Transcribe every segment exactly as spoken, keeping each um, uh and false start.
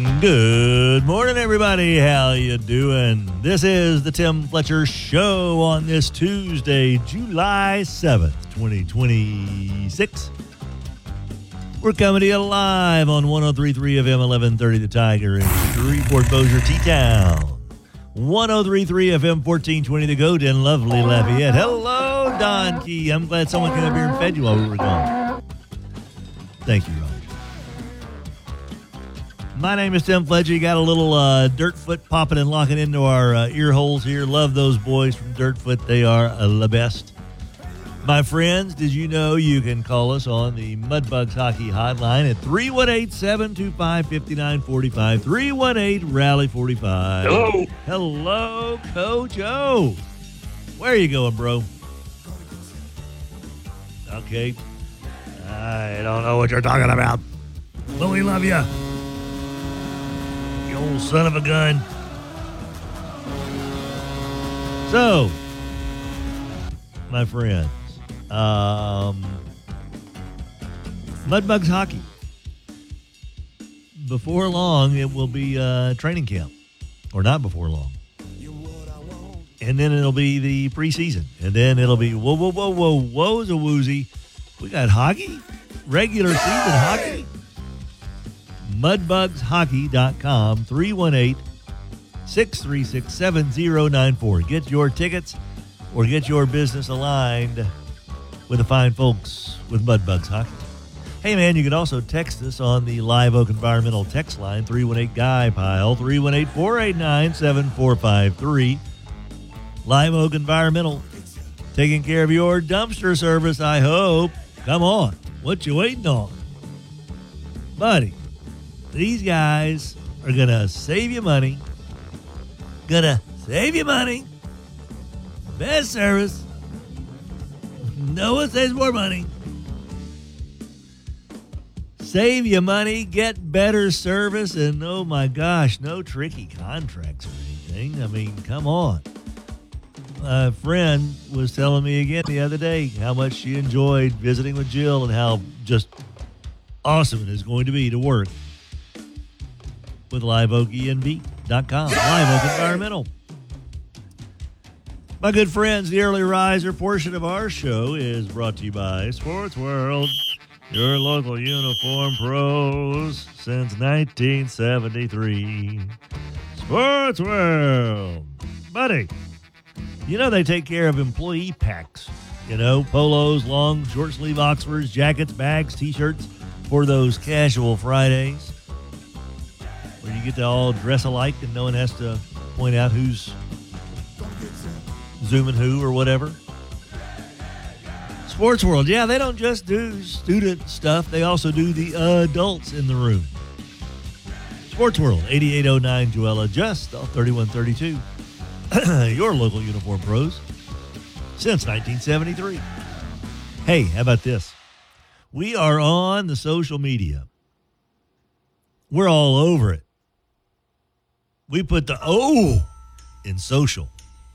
Good morning, everybody. How you doing? This is the Tim Fletcher Show on this Tuesday, July seventh, twenty twenty-six. We're coming to you live on one oh three point three F M, eleven thirty The Tiger in Shreveport, Bossier, T-Town. one oh three point three F M, fourteen twenty The Goat in lovely Lafayette. Hello, Don Key. I'm glad someone came up here and fed you while we were gone. Thank you, Roger. My name is Tim Fletcher. You got a little uh, Dirtfoot popping and locking into our uh, ear holes here. Love those boys from Dirtfoot. They are uh, the best. My friends, did you know you can call us on the Mudbugs Hockey Hotline at three one eight, seven two five, five nine four five, three one eight, rally four five. Hello. Hello, Coach O. Where are you going, bro? Okay. I don't know what you're talking about. But we love you. You old son of a gun. So, my friends, um, Mudbugs Hockey. Before long, it will be uh, training camp. Or not before long. And then it'll be the preseason. And then it'll be, whoa, whoa, whoa, whoa, whoa, a woozy. We got hockey? Regular season hockey? mudbugs hockey dot com, three one eight, six three six, seven zero nine four. Get your tickets or get your business aligned with the fine folks with Mudbugs Hockey. Hey, man, you can also text us on the Live Oak Environmental text line, three one eight Guy Pile, three one eight, four eight nine, seven four five three. Live Oak Environmental, taking care of your dumpster service, I hope. Come on. What you waiting on? Buddy, these guys are going to save you money. Going to save you money. Best service. No one saves more money. Save you money, get better service, and oh my gosh, no tricky contracts or anything. I mean, come on. A friend was telling me again the other day how much she enjoyed visiting with Jill and how just awesome it is going to be to work with live oak E N V dot com, Live Oak Environmental. My good friends, the Early Riser portion of our show is brought to you by Sports World, your local uniform pros since nineteen seventy-three. Sports World. Buddy, you know they take care of employee packs. You know, polos, long, short sleeve Oxfords, jackets, bags, T-shirts for those casual Fridays where you get to all dress alike and no one has to point out who's zooming who or whatever. Sports World, yeah, they don't just do student stuff. They also do the adults in the room. Sports World, eighty-eight oh nine Joella, just off thirty-one thirty-two. Your local uniform pros since nineteen seventy-three. Hey, how about this? We are on the social media. We're all over it. We put the O in social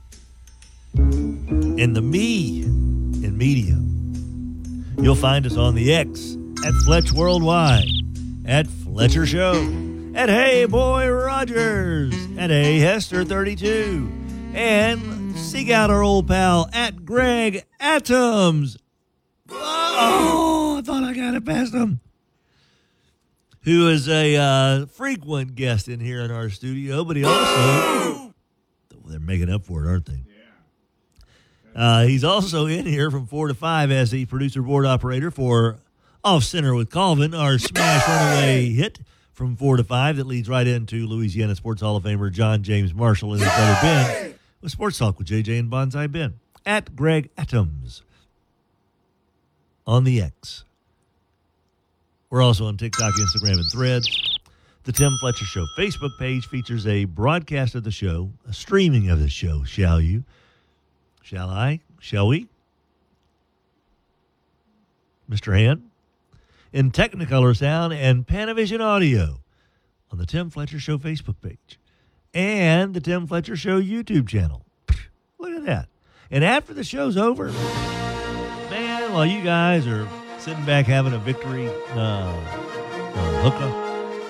and the me in media. You'll find us on the X at Fletch Worldwide, at Fletcher Show, at Hey Boy Rogers, at Hey Hester thirty-two, and seek out our old pal at Greg Atoms. Oh, I thought I got it past him. Who is a uh, frequent guest in here in our studio, but he also, they're making up for it, aren't they? Uh, he's also in here from four to five as the producer board operator for Off Center with Colvin, our smash runaway hit from four to five that leads right into Louisiana Sports Hall of Famer John James Marshall and his brother Ben with Sports Talk with J J and Bonsai Ben at Greg Atoms on the X. We're also on TikTok, Instagram, and Threads. The Tim Fletcher Show Facebook page features a broadcast of the show, a streaming of the show, shall you? Shall I? Shall we? Mister Hand? In Technicolor sound and Panavision audio on the Tim Fletcher Show Facebook page and the Tim Fletcher Show YouTube channel. Look at that. And after the show's over, man, while you guys are sitting back having a victory uh, uh, hookup,